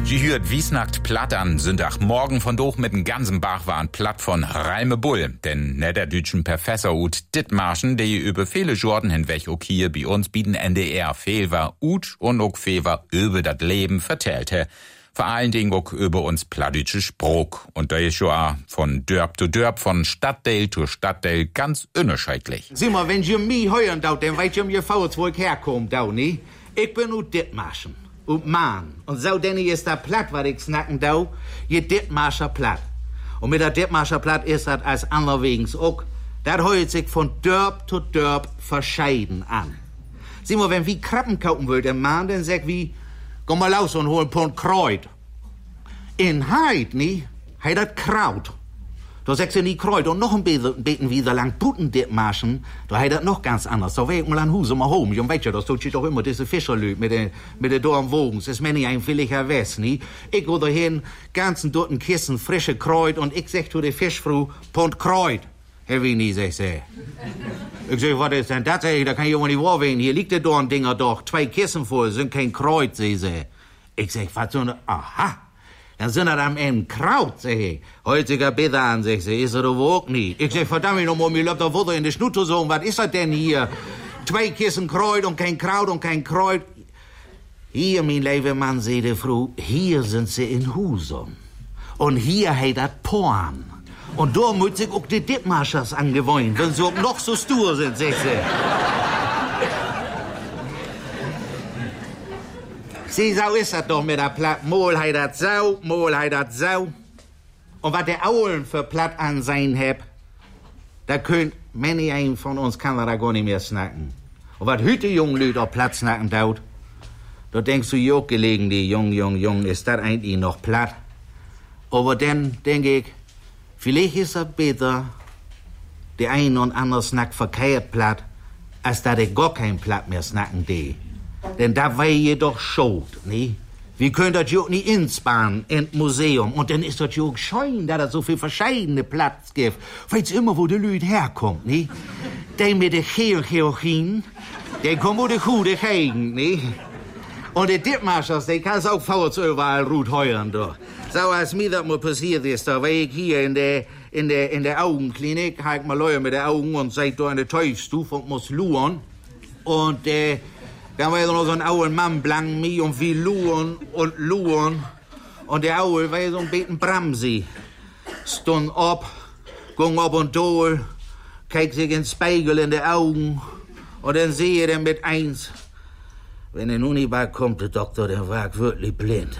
Sie hört Wiesnacht platt an Sonntagmorgen von doch mit dem ganzen Bach waren platt von Reime Bull. Denn ne der deutschen Professor Ut Dittmarschen, der über viele Jordan hinweg auch hier bei uns bieten NDR Fever Ut und auch Fever über das Leben vertellte. Vor allen Dingen auch über uns plattdeutsche Spruch. Und da ist ja von Dörp zu Dörp, von Stadtteil zu Stadtteil ganz unterschiedlich. Sieh mal, wenn ihr mich hören daut, dann weißt ihr ungefähr, wo ich herkomme, dau, ne? Ich bin Ut Dittmarschen. Und Mann. Und so denn ist da platt, was ich snacken dau, je Dittmarscher platt. Und mit der Dittmarscher platt ist das als anderwegens auch, das heut sich von Dörp zu Dörp verscheiden an. Sieh mal, wenn wir Krabben kaufen will, der Mann, dann sagt wie, komm mal raus und hol ein Pond Kreut. In Heid, ne, heit dat Kraut. Da sagst du nie Kreut und noch ein beten wieder lang Puten Dittmarschen, da heit dat noch ganz anders. Da weg mal an Huse mal home. Und weißt ja, das tut sich doch immer diese Fischerlüt mit der Dorn Wogens. Es meni ein williger West, ne? Ich go dahin, ganzen dorten Kissen, frische Kreut und ich sag zu der Fischfrau, Pond Kreut. Herr Wini, sag sie. Ich sag, was ist denn das? Da kann ich immer nicht wahr werden. Hier liegt der Dorndinger doch. 2 Kissen voll, sind kein Kreuz, sag sie. Ich sag, was so eine, aha. Dann sind das am Ende Kraut, sag ich. Heutiger Bitte an, sag sie, ist er doch auch nicht. Ich sag, verdammt nochmal, mir läuft doch Wunder in die Schnute so, was ist das denn hier? 2 Kissen Kreut und kein Kraut und kein Kreut. Hier, mein lieber Mann, seh die Frau, hier sind sie in Husum. Und hier hat das Porn. Und da muss sich auch die Dittmarschers angewöhnen, wenn sie auch noch so stur sind, sag sie. Sieh, so ist das doch mit der Platt. Mal heit dat Sau, mal heit dat Sau. Und was der Aulen für Platt an sein heb, da könnt manch ein von uns kann da gar nicht mehr snacken. Und was heute jungen Leute auf Platt snacken daut, da denkst du, jo gelegen, die jung, ist das eigentlich noch Platt? Aber dann denk ich, vielleicht ist es besser, der ein und andere snackt verkehrt Platt, als da der gar kein Platt mehr snacken die. Denn da war je doch schuld, ne? Wir können das ja auch nicht insparen in Museum. Und dann ist das ja auch schön, da so viel verschiedene Platz gibt. Weiß immer, wo die Leute herkommt, ne? Der mit der Chirurgien, der kommt wo die gute Gegend, ne? Und der Dittmarschers, der kann es auch vorwärts überall gut heuern, doch. So, als mir das mal passiert ist, da war ich hier in der Augenklinik, hab ich mal Leute mit den Augen und seid da in der Teufstufe und muss luren. Und, da war noch so ein Auel Mann blank mich und wie luren. Und der Auel war so ein bisschen Bramsi. Stund ab, ging ab und durch, kijk sich ins Spiegel in die Augen. Und dann sehe er mit eins, wenn er nun nicht bald kommt, der Doktor, der war wirklich blind.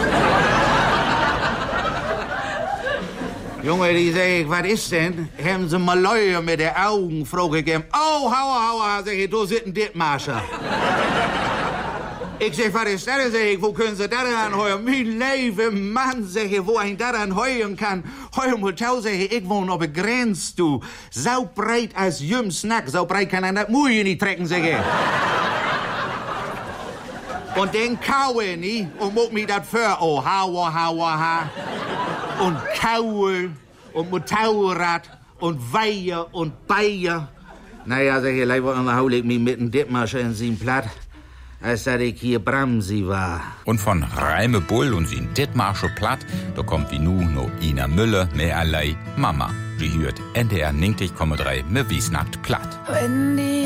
Junge, die sag ich, was ist denn? Haben Sie mal Leute mit den Augen, frage ich ihm. Oh, hauer, sag ich, du sitzt ein Dittmarscher. Ich sag, was ist das? Sag ich, wo können Sie das anheuern? Mein lieber Mann, sag ich, wo ich das anheuern kann. Heuer im Hotel, sag ich wohne auf der Grenze, du. So breit als Jüm Snack, so breit kann das Muje nicht trecken, sag ich. Und dann kaue ich, und muck mich das für, oh, hauer. Und Kaul und Motorrad und Weiher und Bayer. Naja, sag ich, leider hol ich mich mit dem Dittmarscher in sein Platt, als dass ich hier Bramsi war. Und von Reime Bull und sin Dittmarscher Platt, da kommt wie nu no Ina Müller, mehr allei Mama. Die hört NDR 90,3 mit Wiesnacht platt.